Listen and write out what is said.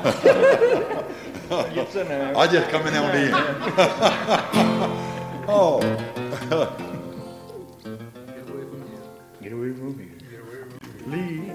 Gets in there. I just come in on the end. Oh. Get away from here. Leave.